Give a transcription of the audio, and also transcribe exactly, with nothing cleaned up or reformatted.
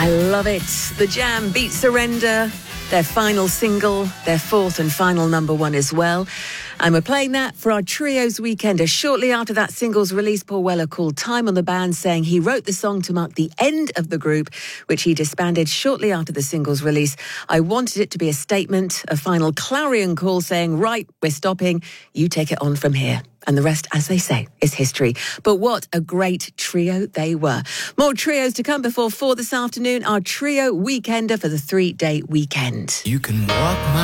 I love it. The Jam, Beat Surrender, their final single, their fourth and final number one as well. And we're playing that for our Trios Weekender. Shortly after that single's release, Paul Weller called time on the band, saying he wrote the song to mark the end of the group, which he disbanded shortly after the single's release. I wanted it to be a statement, a final clarion call saying, right, we're stopping, you take it on from here. And the rest, as they say, is history. But what a great trio they were. More trios to come before four this afternoon. Our Trio Weekender for the three-day weekend. You can walk my